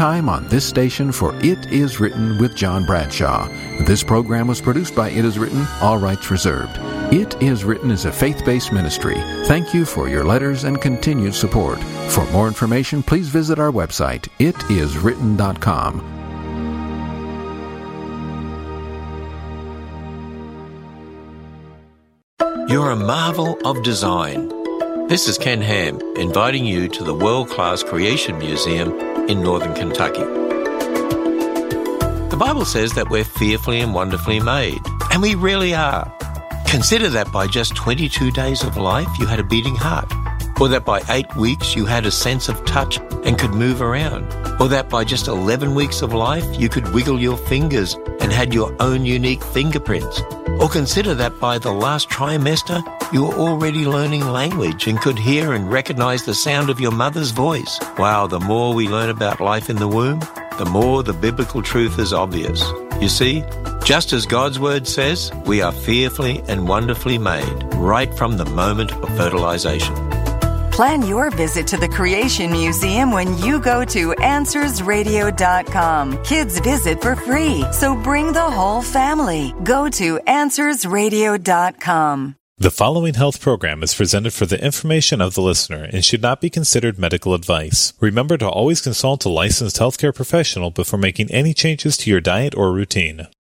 time on this station for It Is Written with John Bradshaw. This program was produced by It Is Written, all rights reserved. It Is Written is a faith-based ministry. Thank you for your letters and continued support. For more information, please visit our website, itiswritten.com. You're a marvel of design. This is Ken Ham, inviting you to the world-class Creation Museum in Northern Kentucky. The Bible says that we're fearfully and wonderfully made, and we really are. Consider that by just 22 days of life you had a beating heart, or that by 8 weeks you had a sense of touch and could move around, or that by just 11 weeks of life you could wiggle your fingers and had your own unique fingerprints. Or consider that by the last trimester you were already learning language and could hear and recognize the sound of your mother's voice. Wow, the more we learn about life in the womb, the more the biblical truth is obvious. You see, just as God's word says, we are fearfully and wonderfully made right from the moment of fertilization. Plan your visit to the Creation Museum when you go to AnswersRadio.com. Kids visit for free, so bring the whole family. Go to AnswersRadio.com. The following health program is presented for the information of the listener and should not be considered medical advice. Remember to always consult a licensed healthcare professional before making any changes to your diet or routine.